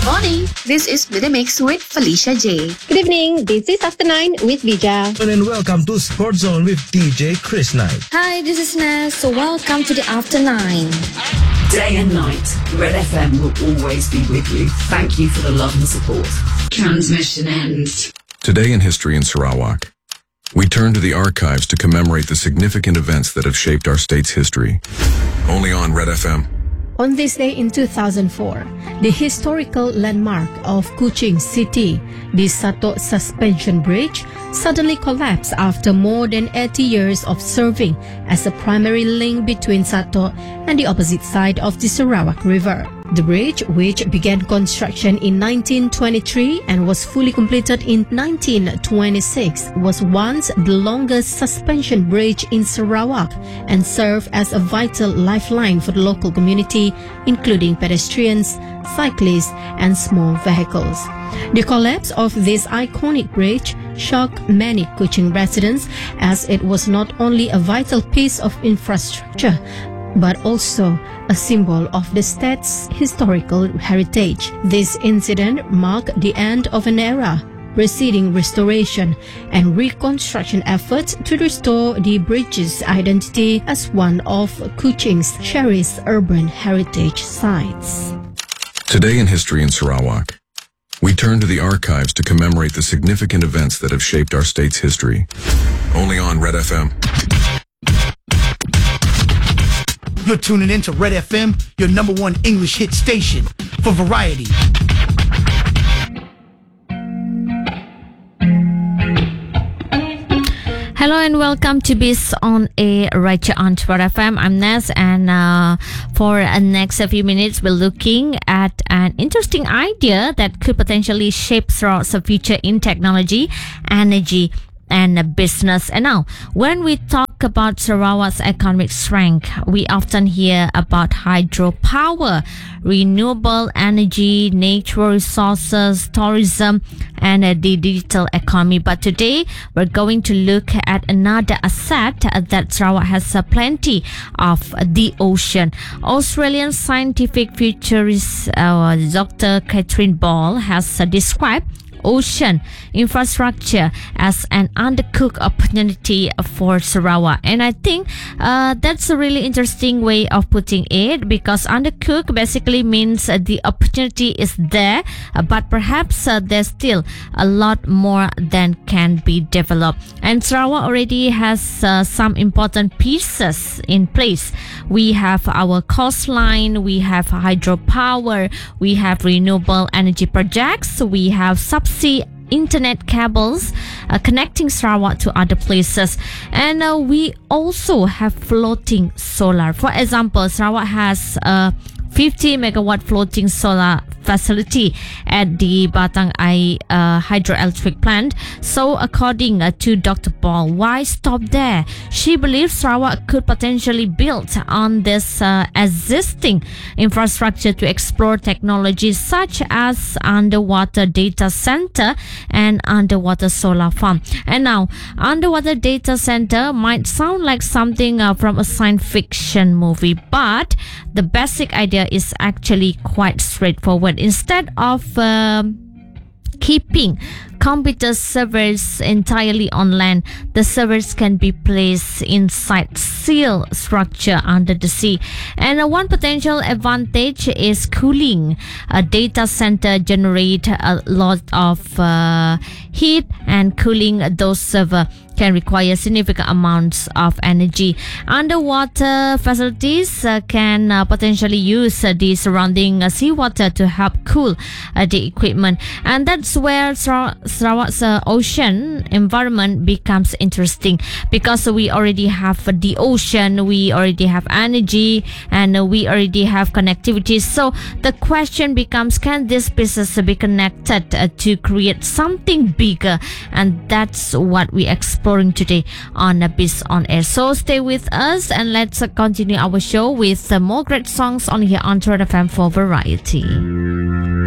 morning. This is With the Mix with Felicia J. Good evening. This is After 9 with Vija. And welcome to Sports Zone with DJ Chris Knight. Hi, this is Naz. So welcome to the After 9. Day and night, Red FM will always be with you. Thank you for the love and support. Transmission ends. Today in history in Sarawak, we turn to the archives to commemorate the significant events that have shaped our state's history. Only on Red FM. On this day in 2004, the historical landmark of Kuching City, the Sato Suspension Bridge, suddenly collapsed after more than 80 years of serving as a primary link between Sato and the opposite side of the Sarawak River. The bridge, which began construction in 1923 and was fully completed in 1926, was once the longest suspension bridge in Sarawak and served as a vital lifeline for the local community, including pedestrians, cyclists, and small vehicles. The collapse of this iconic bridge shocked many Kuching residents, as it was not only a vital piece of infrastructure but also a symbol of the state's historical heritage. This incident marked the end of an era, preceding restoration and reconstruction efforts to restore the bridge's identity as one of Kuching's cherished urban heritage sites. Today in history in Sarawak, we turn to the archives to commemorate the significant events that have shaped our state's history. Only on Red FM. You're tuning in to Red FM, your number one English hit station for variety. Hello and welcome to Biz on Air right here on Red FM. I'm Naz, and for the next few minutes we're looking at an interesting idea that could potentially shape Sarawak's future in technology, energy and business. And now, when we talk about Sarawak's economic strength, we often hear about hydropower, renewable energy, natural resources, tourism, and the digital economy. But today, we're going to look at another asset that Sarawak has plenty of: the ocean. Australian scientific futurist Dr. Catherine Ball has described ocean infrastructure as an undercooked opportunity for Sarawak. And I think that's a really interesting way of putting it, because undercooked basically means the opportunity is there, but perhaps there's still a lot more than can be developed. And Sarawak already has some important pieces in place. We have our coastline, we have hydropower, we have renewable energy projects, we have subsea internet cables connecting Sarawak to other places, and we also have floating solar. For example, Sarawak has a 50 megawatt floating solar facility at the Batang Ai hydroelectric plant. So according to Dr. Paul, why stop there? She believes Sarawak could potentially build on this existing infrastructure to explore technologies such as underwater data center and underwater solar farm. And now, underwater data center might sound like something from a science fiction movie, but the basic idea is actually quite straightforward. Instead of keeping computer servers entirely on land, the servers can be placed inside sealed structure under the sea. And one potential advantage is cooling. A data center generate a lot of heat, and cooling those servers can require significant amounts of energy. Underwater facilities can potentially use the surrounding seawater to help cool the equipment, and that's where Sarawak's ocean environment becomes interesting, because we already have the ocean, we already have energy, and we already have connectivity. So the question becomes, can these pieces be connected to create something bigger? And that's what we exploring today on Biz on Air. So stay with us and let's continue our show with more great songs on here on Red FM for variety.